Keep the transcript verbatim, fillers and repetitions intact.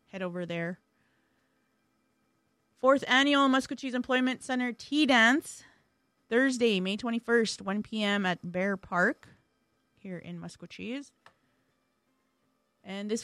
head over there. Fourth Annual Maskwacis Employment Center Tea Dance, Thursday, May twenty-first, one p.m. at Bear Park here in Maskwacis. And this